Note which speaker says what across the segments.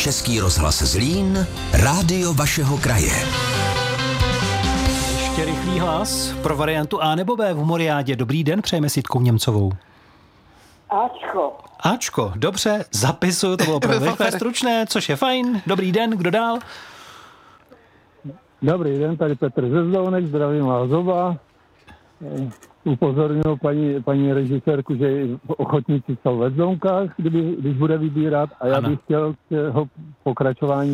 Speaker 1: Český rozhlas Zlín, rádio vašeho kraje.
Speaker 2: Ještě rychlý hlas pro variantu A nebo B v Humoriádě. Dobrý den, přejeme s Jitkou Němcovou. Ačko, dobře, zapisuju, to bylo pro rychlé, stručné, což je fajn. Dobrý den, kdo dál?
Speaker 3: Dobrý den, tady Petr ze Zlounek, zdravím vás oba. Upozornil paní režisérku, že ochotníci jsou ve Zlounkách, když bude vybírat, a já bych chtěl jeho pokračování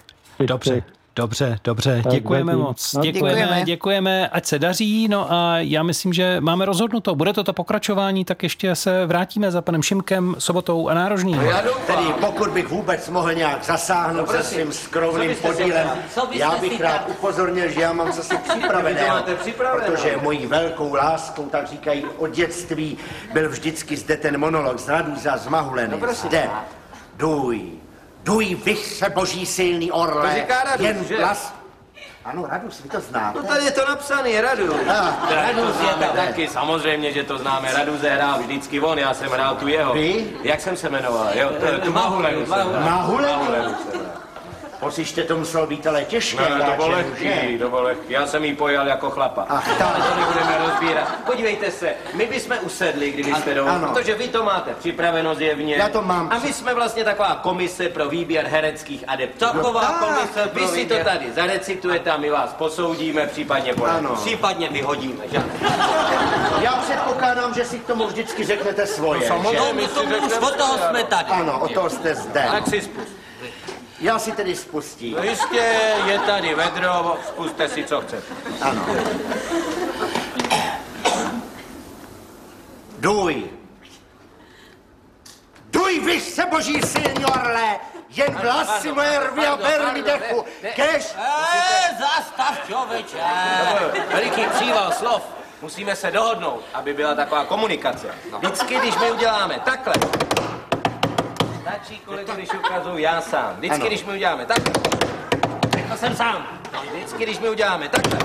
Speaker 2: Dobře, děkujeme moc. Děkujeme, ať se daří, no a já myslím, že máme rozhodnuto, bude to pokračování, tak ještě se vrátíme za panem Šimkem, Sobotou a Nárožným.
Speaker 4: Tedy pokud bych vůbec mohl nějak zasáhnout se svým skromným podílem, já bych rád upozornil, že já mám co připraveného, protože mojí velkou láskou, tak říkají, od dětství byl vždycky zde ten monolog z Raduza z Mahuleny. Zde, Duj, vyhře boží silný orle,
Speaker 5: to říká Radus,
Speaker 4: jen
Speaker 5: že?
Speaker 4: vlas... Ano, Radus, vy to znáte.
Speaker 5: No tady je to napsaný, Radus.
Speaker 4: Radus je tam.
Speaker 5: Taky, samozřejmě, že to známe. Radus hrál vždycky on, já jsem hrál tu jeho.
Speaker 4: Vy?
Speaker 5: Jak jsem se jmenoval? Jo, tu Mahulenu.
Speaker 4: Mahulenu? Poslyšte, to muselo být ale těžké.
Speaker 5: Ne, to bylo lehký. Já jsem jí pojal jako chlapa.
Speaker 4: Ach, tak.
Speaker 5: Ale to nebudeme rozbírat. Podívejte se, my bychom usedli, kdybyste dovolili. Protože vy to máte připraveno zjevně.
Speaker 4: Já to mám.
Speaker 5: A my jsme vlastně taková komise pro výběr hereckých adeptů. Taková komise pro vy si to tady zarecitujete a my vás posoudíme, případně poradíme. Případně vyhodíme, že?
Speaker 4: Já předpokládám, že si k tomu vždycky řeknete svoje.
Speaker 5: Samozřejmě, od toho jsme tady.
Speaker 4: Ano, o toho jste zde.
Speaker 5: Tak si spust.
Speaker 4: Já si tedy spustím.
Speaker 5: No jistě, je tady vedro, spuste si, co chcete.
Speaker 4: Ano. Duj, vyšce boží silný orle, jen vlasy moje rví a ber mi dechu, kež...
Speaker 5: Zastav, člověče! Veliký příval slov. Musíme se dohodnout, aby byla taková komunikace. Vždycky, když my uděláme takhle, stačí, kolegu, když ukazuju já sám. Vždycky, když my uděláme takhle, řekl jsem sám. Vždycky, když my uděláme takhle,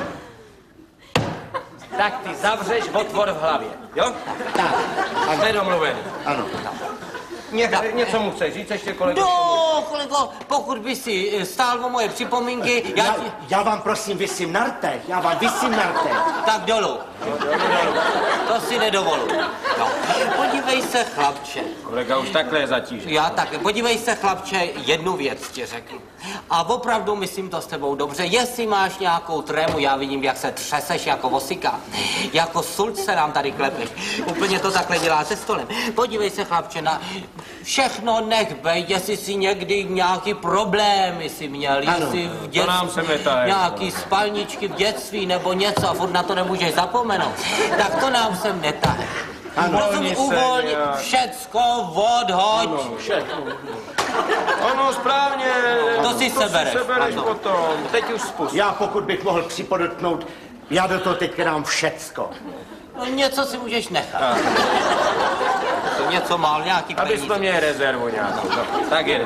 Speaker 5: tak ty zavřeš otvor v hlavě, jo?
Speaker 4: Tak.
Speaker 5: Jsme domluveni.
Speaker 4: Ano.
Speaker 5: Něco mu chceš říct ještě, kolego?
Speaker 6: No, kolego, pokud by si stál o moje připomínky,
Speaker 4: já vám prosím visím na rtech,
Speaker 6: Tak dolů. To si nedovoluji. No. Podívej se, chlapče.
Speaker 5: Kolega už takhle je zatížený.
Speaker 6: Já také. Podívej se, chlapče, jednu věc ti řeknu. A opravdu myslím to s tebou dobře. Jestli máš nějakou trému, já vidím, jak se třeseš jako vosika. Jako sult se nám tady klepeš. Úplně to takhle dělá se stolem. Podívej se, chlapče, na všechno nech bej, jestli si někdy nějaký problémy si měl, jestli v dětství nějaký spalničky v dětství nebo něco a furt na to nemůžeš zapomenout, tak to nám sem netahe. Prosím, uvolni, všecko odhoď.
Speaker 5: Ano, správně.
Speaker 6: To si sebereš
Speaker 5: potom. Teď už spust.
Speaker 4: Já, pokud bych mohl připodotknout, já do toho teď dám všecko.
Speaker 6: No, něco si můžeš nechat. To něco mal, nějaký peníze.
Speaker 5: Aby jsme měli rezervu nějakou. Tak jde.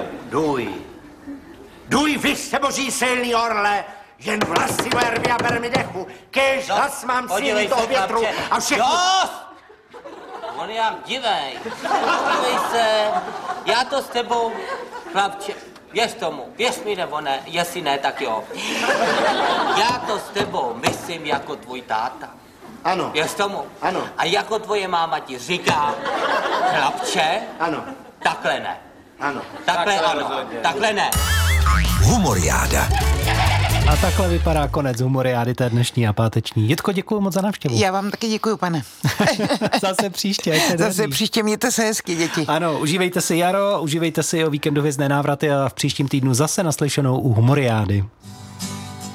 Speaker 4: Duj, vyšce boží silný orle, jen vlasy moje rví a ber mi dechu, kež hlas mám síly toho větru a všechno...
Speaker 6: On je jak divej. Podívej se, já to s tebou, chlapče, věř tomu, věř mi nebo ne, jestli ne, tak jo. Já to s tebou myslím jako tvůj táta.
Speaker 4: Ano.
Speaker 6: Věř tomu?
Speaker 4: Ano.
Speaker 6: A jako tvoje máma ti říká, chlapče,
Speaker 4: ano.
Speaker 6: Takhle ne.
Speaker 4: Ano.
Speaker 6: Takhle ano, takhle ne.
Speaker 1: Humoriáda.
Speaker 2: A takhle vypadá konec Humoriády té dnešní a páteční. Jitko, děkuji moc za návštěvu.
Speaker 7: Já vám taky děkuji, pane.
Speaker 2: Zase příště.
Speaker 7: Zase příště, mějte se hezky, děti.
Speaker 2: Ano, užívejte si jaro, užívejte si o víkendově návraty a v příštím týdnu zase naslyšenou u Humoriády.